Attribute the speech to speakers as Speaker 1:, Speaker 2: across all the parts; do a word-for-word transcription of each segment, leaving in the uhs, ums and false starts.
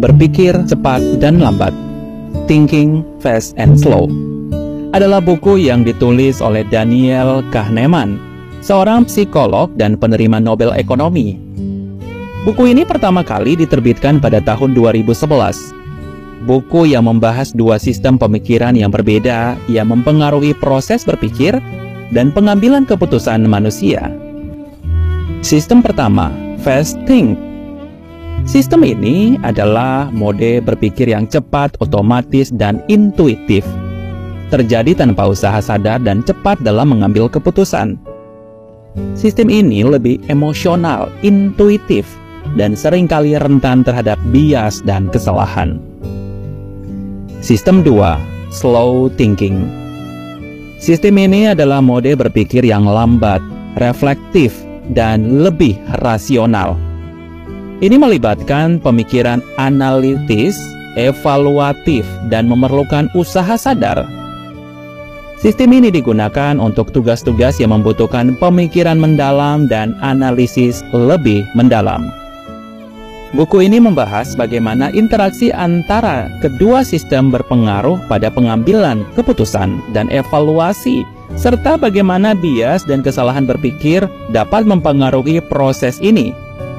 Speaker 1: Berpikir Cepat dan Lambat, Thinking Fast and Slow, adalah buku yang ditulis oleh Daniel Kahneman, seorang psikolog dan penerima Nobel Ekonomi. Buku ini pertama kali diterbitkan pada tahun dua ribu sebelas. Buku yang membahas dua sistem pemikiran yang berbeda yang mempengaruhi proses berpikir dan pengambilan keputusan manusia. Sistem pertama, Fast Think. Sistem ini adalah mode berpikir yang cepat, otomatis, dan intuitif. Terjadi tanpa usaha sadar dan cepat dalam mengambil keputusan. Sistem ini lebih emosional, intuitif, dan seringkali rentan terhadap bias dan kesalahan. Sistem dua, Slow Thinking. Sistem ini adalah mode berpikir yang lambat, reflektif, dan lebih rasional. Ini melibatkan pemikiran analitis, evaluatif, dan memerlukan usaha sadar. Sistem ini digunakan untuk tugas-tugas yang membutuhkan pemikiran mendalam dan analisis lebih mendalam. Buku ini membahas bagaimana interaksi antara kedua sistem berpengaruh pada pengambilan keputusan dan evaluasi, serta bagaimana bias dan kesalahan berpikir dapat mempengaruhi proses ini.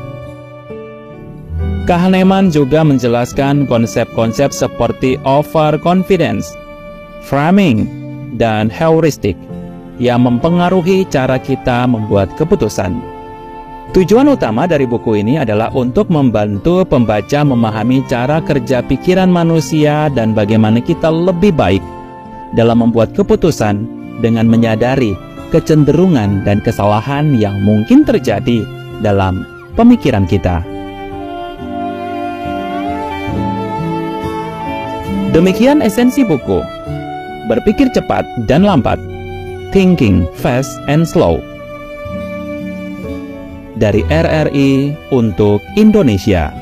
Speaker 1: Kahneman juga menjelaskan konsep-konsep seperti overconfidence, framing, dan heuristik yang mempengaruhi cara kita membuat keputusan. Tujuan utama dari buku ini adalah untuk membantu pembaca memahami cara kerja pikiran manusia dan bagaimana kita lebih baik dalam membuat keputusan dengan menyadari kecenderungan dan kesalahan yang mungkin terjadi dalam pemikiran kita. Demikian esensi buku Berpikir Cepat dan Lambat, Thinking Fast and Slow, dari R R I untuk Indonesia.